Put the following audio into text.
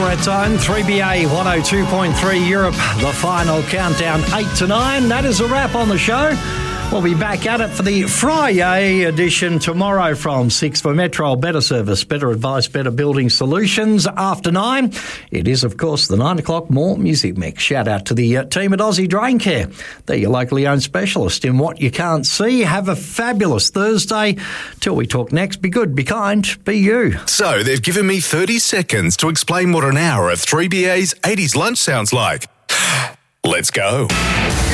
Red Zone, 3BA 102.3 Europe, the final countdown 8 to 9. That is a wrap on the show. We'll be back at it for the Friday edition tomorrow from 6 for Metro. Better service, better advice, better building solutions. After 9, it is, of course, the 9 o'clock More Music Mix. Shout out to the team at Aussie Drain Care. They're your locally owned specialist in what you can't see. Have a fabulous Thursday. Till we talk next, be good, be kind, be you. So they've given me 30 seconds to explain what an hour of 3BA's 80s lunch sounds like. Let's go.